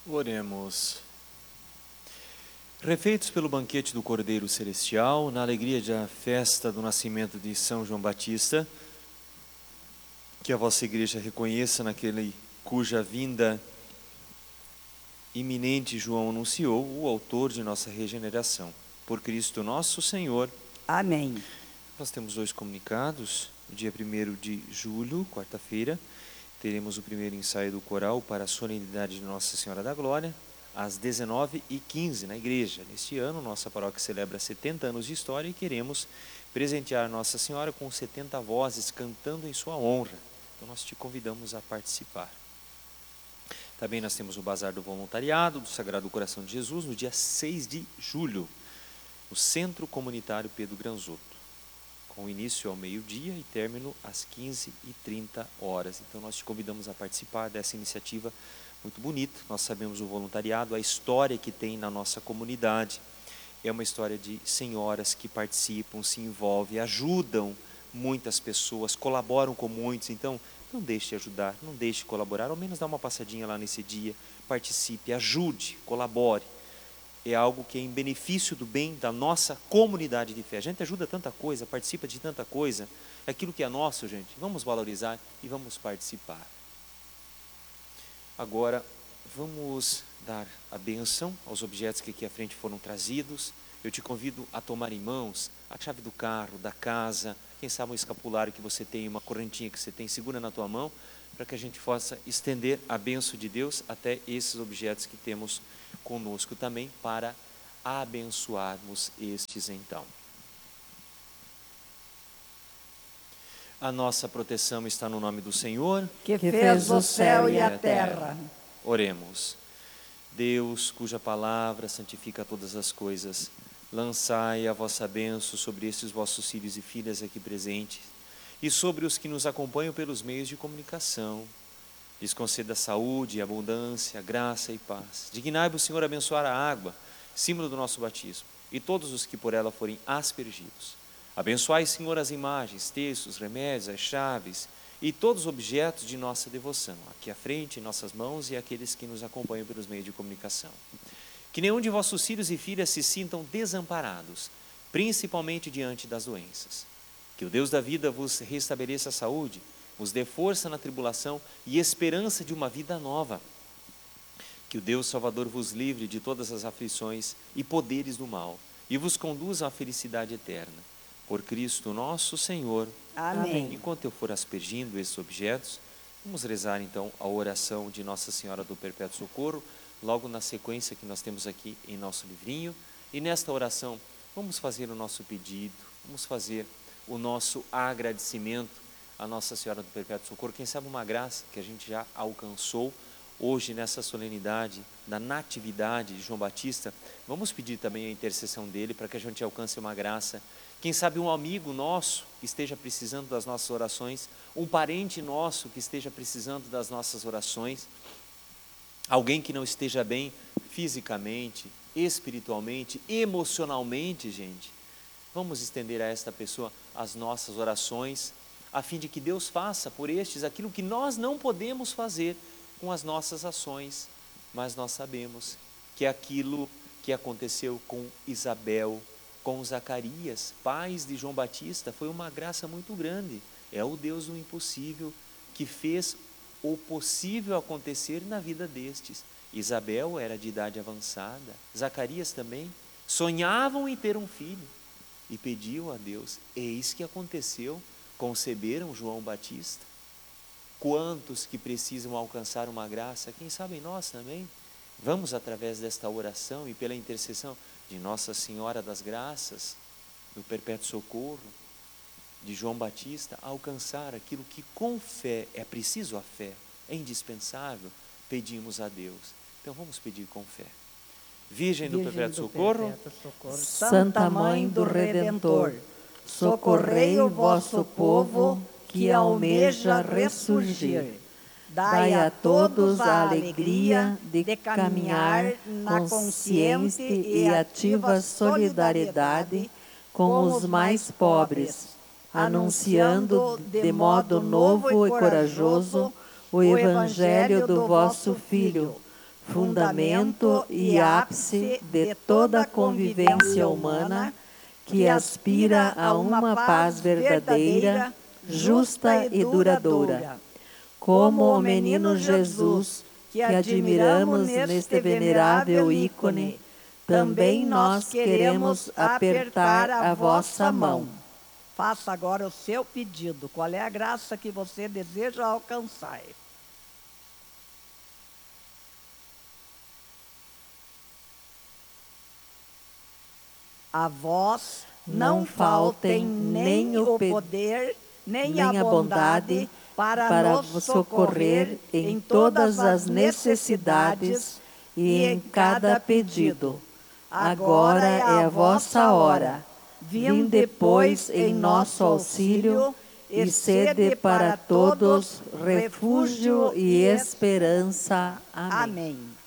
Oremos. Refeitos pelo banquete do Cordeiro Celestial, na alegria da festa do nascimento de São João Batista, que a vossa igreja reconheça naquele cuja vinda iminente João anunciou, o autor de nossa regeneração. Por Cristo nosso Senhor. Amém. Nós temos 2 comunicados. No dia 1º de julho, quarta-feira, teremos o primeiro ensaio do coral para a solenidade de Nossa Senhora da Glória, às 19h15 na igreja. Neste ano, nossa paróquia celebra 70 anos de história e queremos presentear Nossa Senhora com 70 vozes cantando em sua honra. Então nós te convidamos a participar. Também nós temos o Bazar do Voluntariado do Sagrado Coração de Jesus no dia 6 de julho, no Centro Comunitário Pedro Granzotto, com início ao meio-dia e término às 15h30. Então nós te convidamos a participar dessa iniciativa muito bonita. Nós sabemos o voluntariado, a história que tem na nossa comunidade. É uma história de senhoras que participam, se envolvem, ajudam muitas pessoas, colaboram com muitos. Então, não deixe de ajudar, não deixe de colaborar, ao menos dá uma passadinha lá nesse dia, participe, ajude, colabore. É algo que é em benefício do bem da nossa comunidade de fé. A gente ajuda tanta coisa, participa de tanta coisa, é aquilo que é nosso, gente, vamos valorizar e vamos participar. Agora, vamos dar a bênção aos objetos que aqui à frente foram trazidos. Eu te convido a tomar em mãos a chave do carro, da casa, quem sabe um escapulário que você tem, uma correntinha que você tem, segura na tua mão, para que a gente possa estender a bênção de Deus até esses objetos que temos conosco também, para abençoarmos estes então. A nossa proteção está no nome do Senhor, que fez o céu e a terra. Oremos. Deus, cuja palavra santifica todas as coisas, lançai a vossa bênção sobre estes vossos filhos e filhas aqui presentes e sobre os que nos acompanham pelos meios de comunicação. Lhes conceda saúde, abundância, graça e paz. Dignai-vos, Senhor, abençoar a água, símbolo do nosso batismo, e todos os que por ela forem aspergidos. Abençoai, Senhor, as imagens, textos, remédios, as chaves e todos os objetos de nossa devoção, aqui à frente, em nossas mãos, e aqueles que nos acompanham pelos meios de comunicação. Que nenhum de vossos filhos e filhas se sintam desamparados, principalmente diante das doenças. Que o Deus da vida vos restabeleça a saúde, vos dê força na tribulação e esperança de uma vida nova. Que o Deus Salvador vos livre de todas as aflições e poderes do mal e vos conduza à felicidade eterna. Por Cristo nosso Senhor. Amém. Enquanto eu for aspergindo esses objetos, vamos rezar então a oração de Nossa Senhora do Perpétuo Socorro, logo na sequência que nós temos aqui em nosso livrinho. E nesta oração, vamos fazer o nosso pedido, vamos fazer o nosso agradecimento a Nossa Senhora do Perpétuo Socorro. Quem sabe uma graça que a gente já alcançou hoje nessa solenidade da natividade de João Batista. Vamos pedir também a intercessão dele para que a gente alcance uma graça. Quem sabe um amigo nosso que esteja precisando das nossas orações, um parente nosso que esteja precisando das nossas orações, alguém que não esteja bem fisicamente, espiritualmente, emocionalmente, gente. Vamos estender a esta pessoa as nossas orações, a fim de que Deus faça por estes aquilo que nós não podemos fazer com as nossas ações, mas nós sabemos que aquilo que aconteceu com Isabel, com Zacarias, pais de João Batista, foi uma graça muito grande. É o Deus do impossível que fez o possível acontecer na vida destes. Isabel era de idade avançada, Zacarias também, sonhavam em ter um filho e pediam a Deus. Eis que aconteceu, conceberam João Batista. Quantos que precisam alcançar uma graça, quem sabe nós também, vamos através desta oração e pela intercessão de Nossa Senhora das Graças, do Perpétuo Socorro, de João Batista, alcançar aquilo que com fé, é preciso a fé, é indispensável, pedimos a Deus. Então vamos pedir com fé. Virgem do Perpétuo Socorro, Santa Mãe do Redentor, socorrei o vosso povo que almeja ressurgir. Dai a todos a alegria de caminhar na consciente e ativa solidariedade com os mais pobres, anunciando de modo novo e corajoso o Evangelho do vosso Filho, fundamento e ápice de toda a convivência humana, que aspira a uma paz verdadeira, justa e duradoura. Como o menino Jesus, que admiramos neste venerável ícone, também nós queremos apertar a vossa mão. Faça agora o seu pedido. Qual é a graça que você deseja alcançar? A vós não faltem nem o poder, nem a bondade para nos socorrer em todas as necessidades e em cada pedido. Agora é a vossa hora. Vinde, pois, em nosso auxílio e sede para todos refúgio e esperança. Amém.